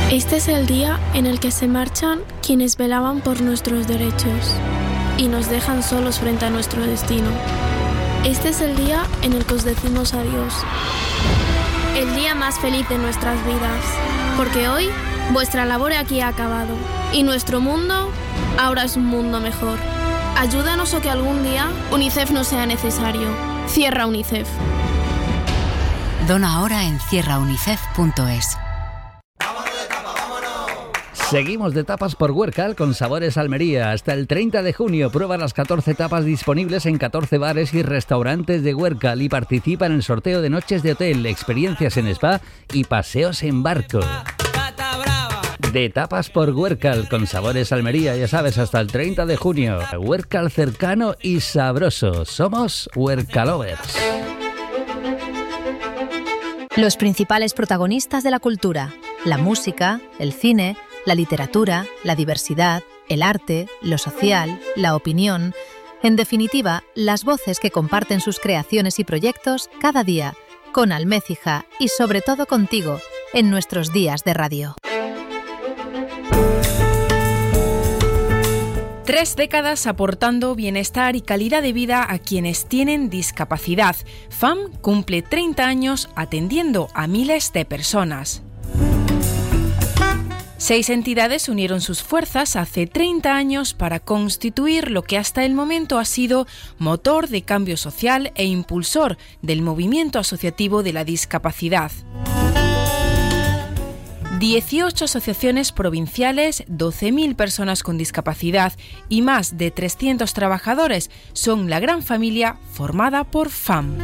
Este es el día en el que se marchan quienes velaban por nuestros derechos y nos dejan solos frente a nuestro destino. Este es el día en el que os decimos adiós. El día más feliz de nuestras vidas, porque hoy vuestra labor aquí ha acabado y nuestro mundo ahora es un mundo mejor. Ayúdanos o que algún día UNICEF no sea necesario. Cierra UNICEF. Dona ahora en cierraunicef.es. Seguimos de tapas por Huércal con Sabores Almería. Hasta el 30 de junio prueba las 14 tapas disponibles en 14 bares y restaurantes de Huércal y participa en el sorteo de noches de hotel, experiencias en spa y paseos en barco. De tapas por Huércal con Sabores Almería, ya sabes, hasta el 30 de junio. Huércal cercano y sabroso. Somos Huércalovers. Los principales protagonistas de la cultura: la música, el cine, la literatura, la diversidad, el arte, lo social, la opinión. En definitiva, las voces que comparten sus creaciones y proyectos cada día, con Almécija y sobre todo contigo, en nuestros días de radio. 3 décadas aportando bienestar y calidad de vida a quienes tienen discapacidad. FAM cumple 30 años atendiendo a miles de personas. 6 entidades unieron sus fuerzas hace 30 años para constituir lo que hasta el momento ha sido motor de cambio social e impulsor del movimiento asociativo de la discapacidad. 18 asociaciones provinciales, 12.000 personas con discapacidad y más de 300 trabajadores son la gran familia formada por FAM.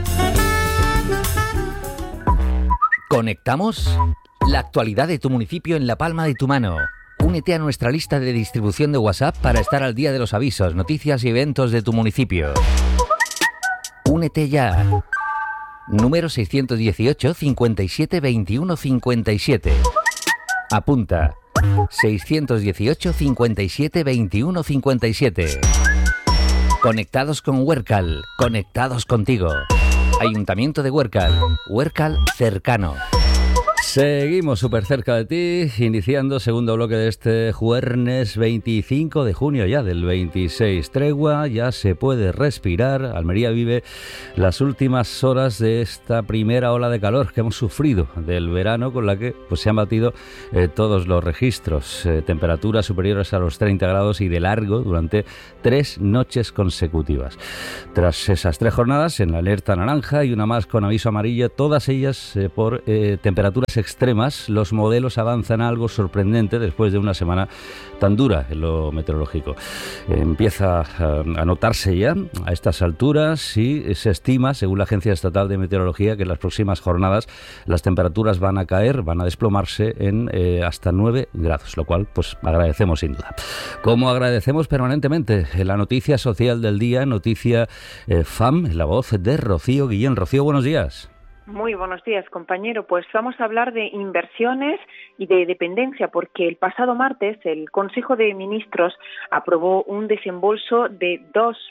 ¿Conectamos? La actualidad de tu municipio en la palma de tu mano. Únete a nuestra lista de distribución de WhatsApp para estar al día de los avisos, noticias y eventos de tu municipio. Únete ya. Número 618 57 21 57. Apunta. 618 57 21 57. Conectados con Huércal. Conectados contigo. Ayuntamiento de Huércal. Huércal cercano. Seguimos súper cerca de ti, iniciando segundo bloque de este jueves 25 de junio ya del 26. Tregua, ya se puede respirar. Almería vive las últimas horas de esta primera ola de calor que hemos sufrido del verano, con la que pues se han batido todos los registros. Temperaturas superiores a los 30 grados y de largo durante 3 noches consecutivas. Tras esas 3 jornadas en la alerta naranja y una más con aviso amarillo, todas ellas por temperaturas extremas, los modelos avanzan algo sorprendente después de una semana tan dura en lo meteorológico. Empieza a notarse ya a estas alturas y se estima, según la Agencia Estatal de Meteorología, que en las próximas jornadas las temperaturas van a caer, van a desplomarse en hasta 9 grados, lo cual pues agradecemos sin duda. Como agradecemos permanentemente la noticia social del día, noticia FAM, la voz de Rocío Guillén. Rocío, buenos días. Muy buenos días, compañero. Pues vamos a hablar de inversiones y de dependencia, porque el pasado martes el Consejo de Ministros aprobó un desembolso de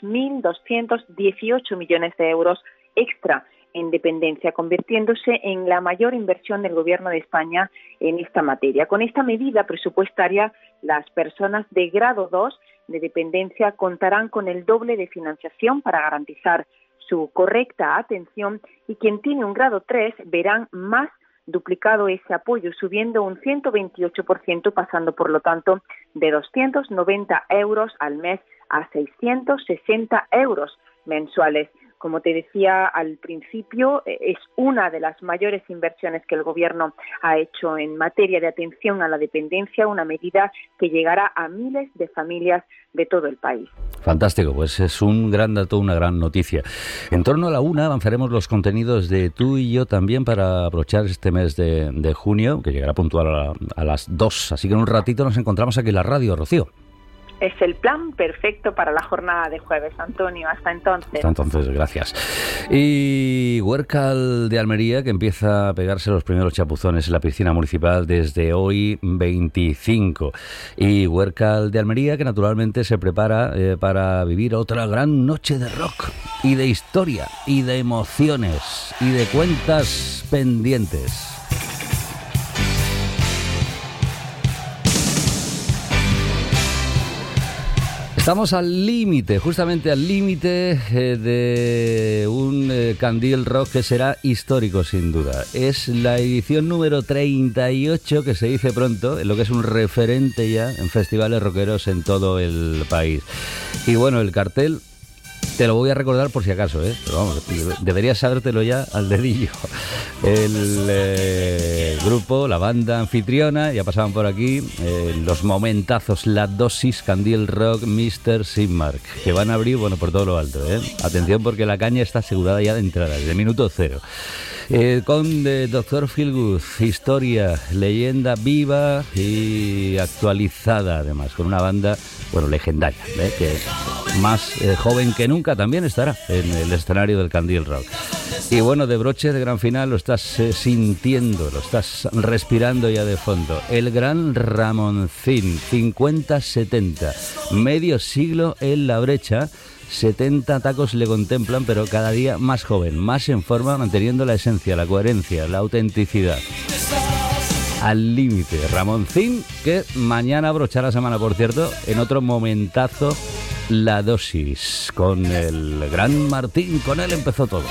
2.218 millones de euros extra en dependencia, convirtiéndose en la mayor inversión del Gobierno de España en esta materia. Con esta medida presupuestaria, las personas de grado 2 de dependencia contarán con el doble de financiación para garantizar su correcta atención, y quien tiene un grado 3 verán más duplicado ese apoyo, subiendo un 128%, pasando por lo tanto de 290 euros al mes a 660 euros mensuales. Como te decía al principio, es una de las mayores inversiones que el Gobierno ha hecho en materia de atención a la dependencia, una medida que llegará a miles de familias de todo el país. Fantástico, pues es un gran dato, una gran noticia. En torno a la 1 avanzaremos los contenidos de Tú y Yo también para aprovechar este mes de junio, que llegará puntual a las 2. Así que en un ratito nos encontramos aquí en la radio, Rocío. Es el plan perfecto para la jornada de jueves, Antonio. Hasta entonces. Hasta entonces, gracias. Y Huércal de Almería, que empieza a pegarse los primeros chapuzones en la piscina municipal desde hoy 25. Y Huércal de Almería, que naturalmente se prepara para vivir otra gran noche de rock y de historia y de emociones y de cuentas pendientes. Estamos al límite, justamente al límite de un Candil Rock que será histórico sin duda. Es la edición número 38, que se dice pronto, en lo que es un referente ya en festivales rockeros en todo el país. Y bueno, el cartel te lo voy a recordar por si acaso, pero vamos, deberías sabértelo ya al dedillo. El grupo, la banda anfitriona, ya pasaban por aquí, los momentazos, La Dosis, Candil Rock, Mr. Sigmark, que van a abrir, bueno, por todo lo alto, Atención, porque la caña está asegurada ya de entrada, desde minuto cero. Con Dr. Feelgood, historia, leyenda viva y actualizada, además, con una banda, bueno, legendaria, que más joven que nunca también estará en el escenario del Candil Rock. Y bueno, de broche de gran final lo estás sintiendo, lo estás respirando ya de fondo. El gran Ramoncín, 50-70, medio siglo en la brecha. 70 tacos le contemplan, pero cada día más joven, más en forma, manteniendo la esencia, la coherencia, la autenticidad. Al límite. Ramoncín, que mañana brocha la semana, por cierto, en otro momentazo, La Dosis, con el gran Martín. Con él empezó todo.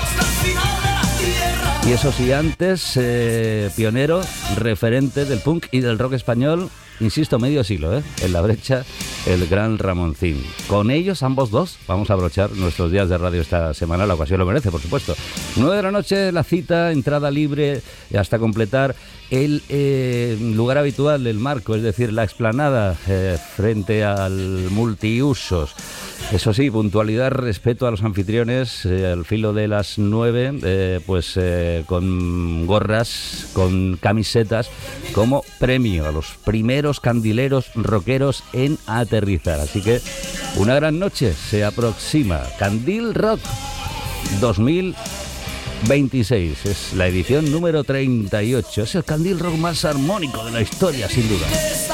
Y eso sí, antes, pionero, referente del punk y del rock español, insisto, medio siglo, en la brecha, el gran Ramoncín. Con ellos, ambos dos, vamos a brochar nuestros días de radio esta semana. La ocasión lo merece, por supuesto. 9 de la noche, la cita, entrada libre hasta completar el lugar habitual, el marco, es decir, la explanada frente al multiusos. Eso sí, puntualidad, respeto a los anfitriones, al filo de las 9, con gorras, con camisetas, como premio a los primeros candileros rockeros en aterrizar. Así que una gran noche se aproxima. Candil Rock 2026, es la edición número 38. Es el Candil Rock más armónico de la historia, sin duda.